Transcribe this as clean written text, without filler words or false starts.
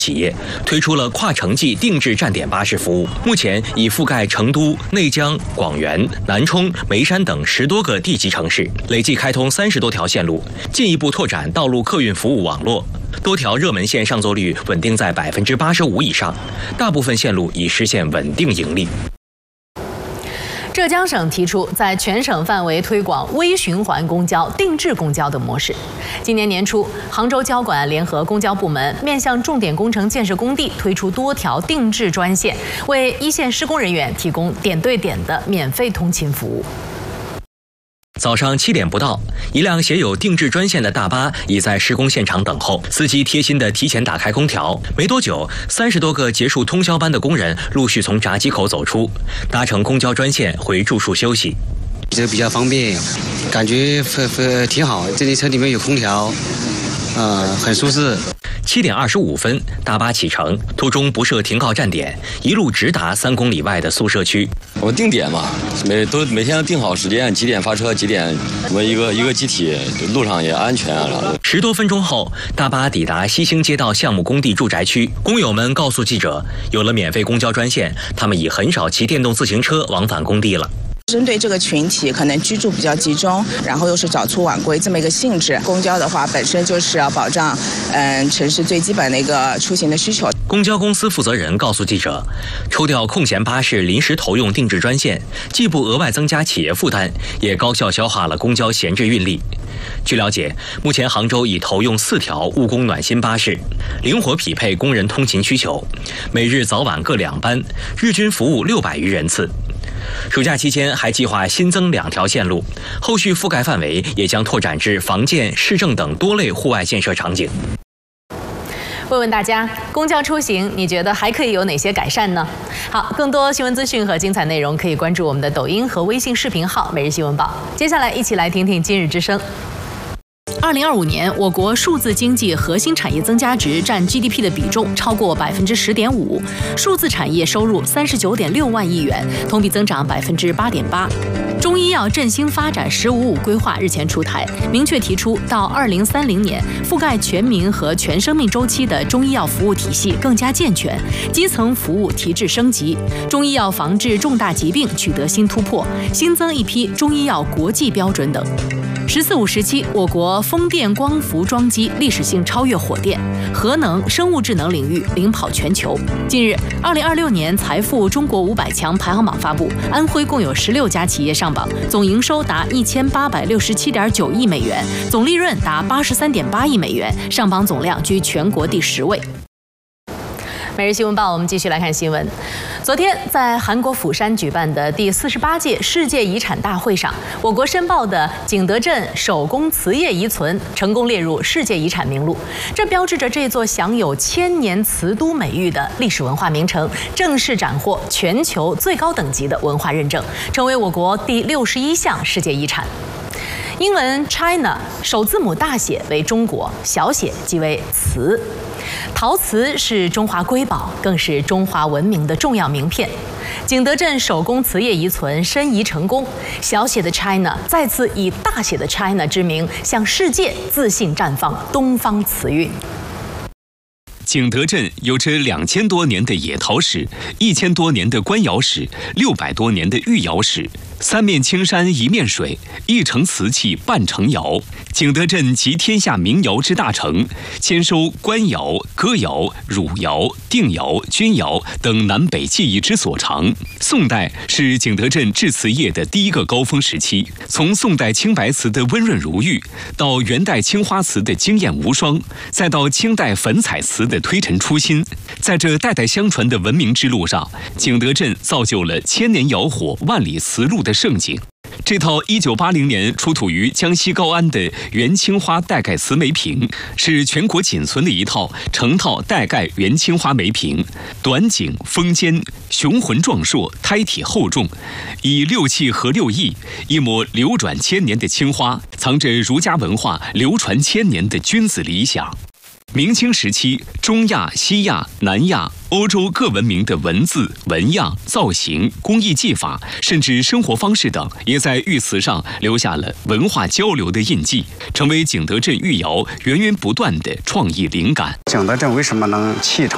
企业推出了跨城际定制站点巴士服务，目前已覆盖成都、内江、广元、南充、眉山等10多个地级城市，累计开通30多条线路，进一步拓展道路客运服务网络。多条热门线上座率稳定在85%以上，大部分线路已实现稳定盈利。 浙江省提出在全省范围推广微循环公交、定制公交的模式。今年年初，杭州交管联合公交部门面向重点工程建设工地推出多条定制专线，为一线施工人员提供点对点的免费通勤服务。 早上7点不到，一辆写有定制专线的大巴已在施工现场等候，司机贴心地提前打开空调。没多久，30多个结束通宵班的工人陆续从闸机口走出，搭乘公交专线回住处休息。 这比较方便，感觉挺好。这里车里面有空调，很舒适。 7点25分，大巴启程，途中不设停靠站点，一路直达3公里外的宿舍区。 我定点嘛，每天都定好时间，几点发车，几点我们一个集体，路上也安全啊。 10多分钟后，大巴抵达西兴街道项目工地住宅区，工友们告诉记者，有了免费公交专线，他们已很少骑电动自行车往返工地了。 针对这个群体，可能居住比较集中，然后又是早出晚归这么一个性质，公交的话本身就是要保障城市最基本的一个出行的需求。 公交公司负责人告诉记者，抽调空闲巴士临时投用定制专线，既不额外增加企业负担，也高效消化了公交闲置运力。据了解，目前杭州已投用4条务工暖心巴士，灵活匹配工人通勤需求，每日早晚各2班，日均服务600余人次。暑假期间还计划新增2条线路，后续覆盖范围也将拓展至房建、市政等多类户外建设场景。 问问大家，公交出行你觉得还可以有哪些改善呢？好，更多新闻资讯和精彩内容可以关注我们的抖音和微信视频号每日新闻报。接下来一起来听听今日之声。2025年，我国数字经济核心产业增加值占 GDP 的比重超过10.5%，数字产业收入39.6万亿元，同比增长8.8%。中医药振兴发展“15+5”规划日前出台，明确提出到2030年，覆盖全民和全生命周期的中医药服务体系更加健全，基层服务提质升级，中医药防治重大疾病取得新突破，新增一批中医药国际标准等。“14+5”时期，我国风电光伏装机历史性超越火电，核能、生物智能领域领跑全球。近日，2026年财富中国500强排行榜发布，安徽共有16家企业上榜，总营收达1867.9亿美元，总利润达83.8亿美元，上榜总量居全国第10位。每日新闻报，我们继续来看新闻。昨天，在韩国釜山举办的第48届世界遗产大会上，我国申报的景德镇手工瓷业遗存成功列入世界遗产名录，这标志着这座享有1000年瓷都美誉的历史文化名城正式斩获全球最高等级的文化认证，成为我国第61项世界遗产。英文 China 首字母大写为中国，小写即为瓷。陶瓷是中华瑰宝，更是中华文明的重要名片。景德镇手工瓷业遗存申遗成功，小写的 China 再次以大写的 China 之名，向世界自信绽放东方瓷韵。 景德镇有着2000多年的野陶史，1000多年的官窑史，600多年的御窑史。3面青山一面水，一城瓷器半城窑。景德镇集天下名窑之大成，兼收官窑、歌窑、汝窑、定窑、钧窑等南北技艺之所长。宋代是景德镇制瓷业的第一个高峰时期，从宋代青白瓷的温润如玉，到元代青花瓷的惊艳无双，再到清代粉彩瓷的推陈出新。在这代代相传的文明之路上，景德镇造就了千年窑火、万里瓷路的盛景。这套1980年出土于江西高安的元青花带盖瓷梅瓶，是全国仅存的一套成套带盖元青花梅瓶，短颈峰尖，雄浑壮硕，胎体厚重，以6气合6艺，一抹流转1000年的青花，藏着儒家文化流传1000年的君子理想。明清时期，中亚、西亚、南亚、欧洲各文明的文字、纹样、造型、工艺技法，甚至生活方式等，也在玉瓷上留下了文化交流的印记，成为景德镇御窑源源不断的创意灵感。 景德镇为什么能砌成